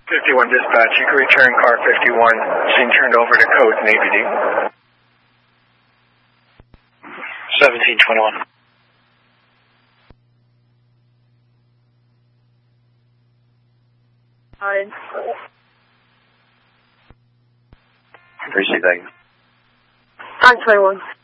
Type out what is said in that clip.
51 dispatch, you can return car 51, being turned over to code Navy D. 1721. Fine. Appreciate that. Thanks, 21.